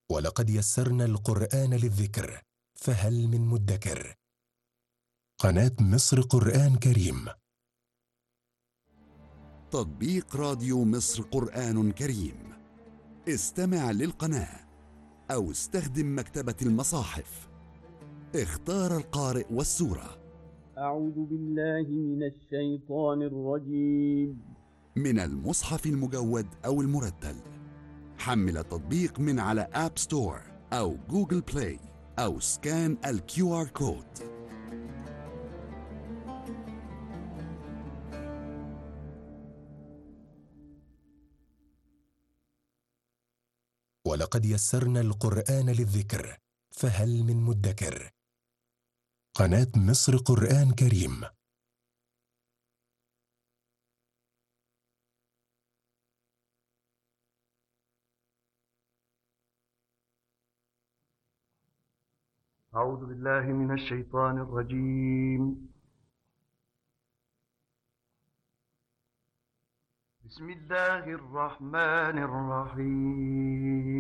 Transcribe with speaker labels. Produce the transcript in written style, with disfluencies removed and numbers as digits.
Speaker 1: ولقد يسرنا القرآن للذكر فهل من مدكر. قناة مصر قرآن كريم.
Speaker 2: تطبيق راديو مصر قرآن كريم. استمع للقناة أو استخدم مكتبة المصاحف. اختار القارئ والسورة.
Speaker 3: أعوذ بالله من الشيطان الرجيم.
Speaker 2: من المصحف المجود أو المرتل. حمل التطبيق من على آب ستور أو جوجل بلاي أو سكان QR كود.
Speaker 1: ولقد يسرنا القرآن للذكر فهل من مدكر. قناة مصر قرآن كريم.
Speaker 4: أعوذ بالله من الشيطان الرجيم. بسم الله الرحمن الرحيم.